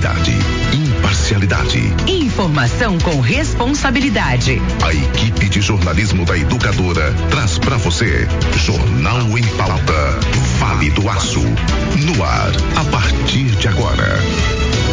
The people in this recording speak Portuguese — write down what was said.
Qualidade, imparcialidade, informação com responsabilidade. A equipe de jornalismo da Educadora traz pra você Jornal em Pauta, Vale do Aço, no ar.